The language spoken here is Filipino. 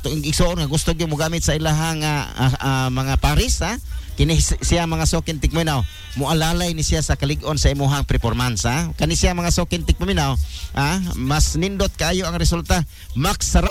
igsoon nga gusto gyud mo gamit sa ilahang mga paris ha. Kini siya mga sokin tikminaw mualalay ni siya sa kalig-on sa imuhang performance ha. Kani siya mga sokin tikminaw mas nindot kaayo ang resulta. Max